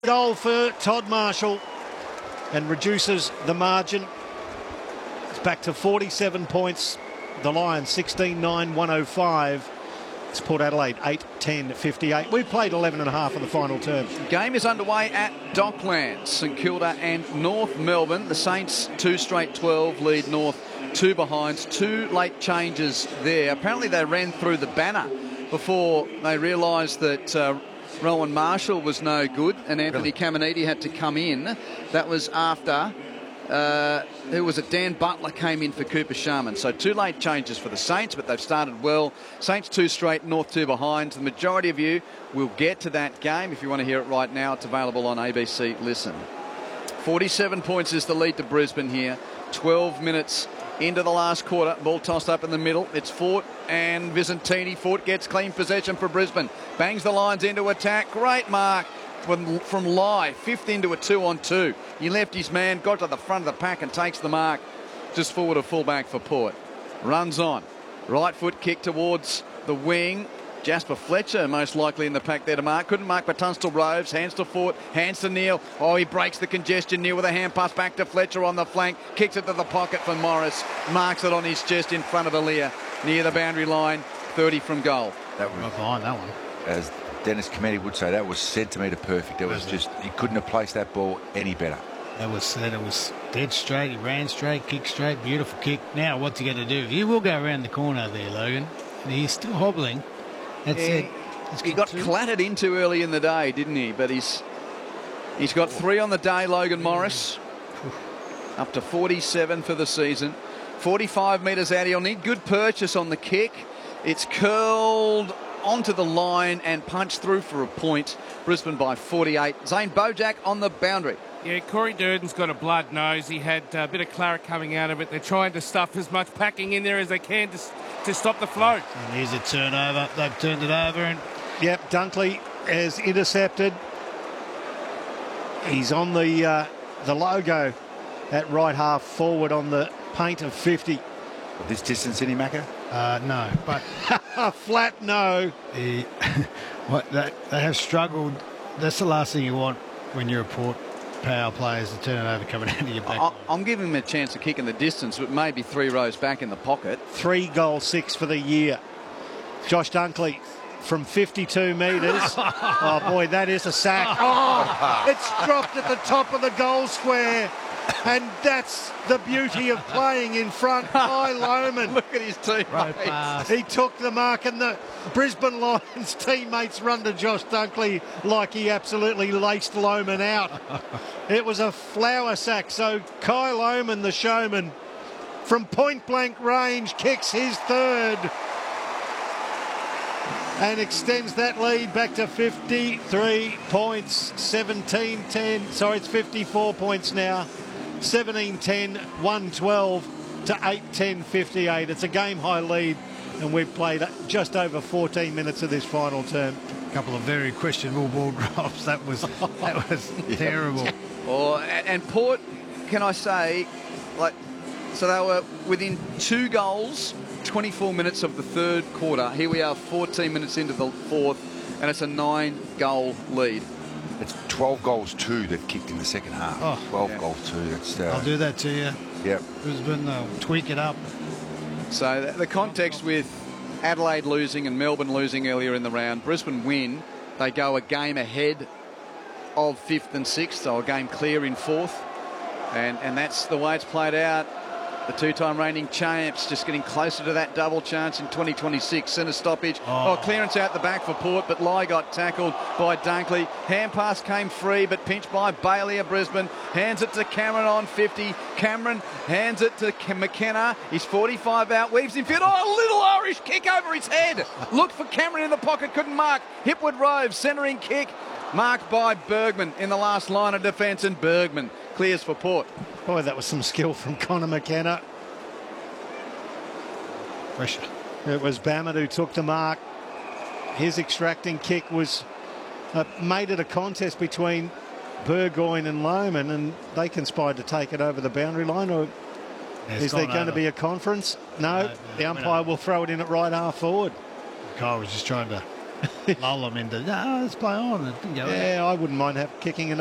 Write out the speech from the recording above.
Goal for Todd Marshall and reduces the margin. It's back to 47 points. The Lions 16-9-105. It's Port Adelaide 8-10-58. We've played 11.5 of the final term. Game is underway at Docklands. St Kilda and North Melbourne. The Saints 2 straight 12 lead North 2 behinds. 2 late changes there. Apparently they ran through the banner before they realised that Rowan Marshall was no good and Anthony Caminiti had to come in. That was after who was it? Dan Butler came in for Cooper Sharman. So 2 late changes for the Saints, but they've started well. Saints 2 straight, North 2 behind. The majority of you will get to that game. If you want to hear it right now, it's available on ABC Listen. 47 points is the lead to Brisbane here. 12 minutes into the last quarter. Ball tossed up in the middle. It's Fort and Vicentini. Fort gets clean possession for Brisbane. Bangs the Lions into attack. Great mark from Lai. 5th into a 2-on-2. He left his man, got to the front of the pack and takes the mark. Just forward a fullback for Port. Runs on. Right foot kick towards the wing. Jasper Fletcher most likely in the pack there to mark. Couldn't mark, but Tunstall Roves. Hands to Fort. Hands to Neil. Oh, he breaks the congestion. Neil with a hand pass back to Fletcher on the flank. Kicks it to the pocket for Morris. Marks it on his chest in front of Aaliyah. Near the boundary line. 30 from goal. That was right behind that one. As Dennis Cometti would say, that was centimetre perfect. It was just, he couldn't have placed that ball any better. That was it. It was dead straight. He ran straight, kicked straight, beautiful kick. Now what's he going to do? He will go around the corner there, Logan. And he's still hobbling. That's it. He got clattered into early in the day, didn't he? But he's got 3 on the day, Logan Morris. Up to 47 for the season. 45 metres out. He'll need good purchase on the kick. It's curled onto the line and punched through for a point. Brisbane by 48. Zane Bojack on the boundary. Yeah, Corey Durden's got a blood nose. He had a bit of claret coming out of it. They're trying to stuff as much packing in there as they can to stop the flow. And here's a turnover. They've turned it over. And yep, Dunkley has intercepted. He's on the logo at right half forward on the paint of 50. This distance, any Macca? No, but a flat no. They have struggled. That's the last thing you want when you're a Port power players to turn it over coming out of your back. I'm giving him a chance of kicking the distance, but maybe 3 rows back in the pocket. 3 goal 6 for the year. Josh Dunkley from 52 metres. Oh, boy, that is a sack. Oh, it's dropped at the top of the goal square. And that's the beauty of playing in front. Kai Lohmann. Look at his teammates. He took the mark, and the Brisbane Lions teammates run to Josh Dunkley like he absolutely laced Lohmann out. It was a flower sack. So Kai Lohmann, the showman, from point-blank range, kicks his 3rd and extends that lead back to 53 points, 17-10. Sorry, it's 54 points now. 17-10, 112 to 8-10-58. It's a game-high lead, and we've played just over 14 minutes of this final term. A couple of very questionable ball drops. That was terrible. Oh, and Port, can I say, so they were within 2 goals, 24 minutes of the 3rd quarter. Here we are 14 minutes into the 4th, and it's a 9-goal lead. It's 12 goals 2 they've kicked in the second half. Oh, 12 goals 2. That's, I'll do that to you. Yep. Brisbane, they'll tweak it up. So the context with Adelaide losing and Melbourne losing earlier in the round, Brisbane win. They go a game ahead of 5th and 6th, so a game clear in 4th. And that's the way it's played out. The 2-time reigning champs just getting closer to that double chance in 2026. Centre stoppage. Oh, clearance out the back for Port, but Lai got tackled by Dunkley. Hand pass came free, but pinched by Bailey of Brisbane. Hands it to Cameron on 50. Cameron hands it to McKenna. He's 45 out, weaves in field. Oh, a little Irish kick over his head. Looked for Cameron in the pocket, couldn't mark. Hipwood Roves, centering kick. Marked by Bergman in the last line of defence, and Bergman clears for Port. Boy, that was some skill from Connor McKenna. Pressure. It was Bamut who took the mark. His extracting kick was made it a contest between Burgoyne and Lohmann, and they conspired to take it over the boundary line. Or is there going to be a conference? No, the umpire will throw it in at right half forward. Kyle was just trying to lull them into, no, let's play on. It didn't go out. Yeah, I wouldn't mind kicking another.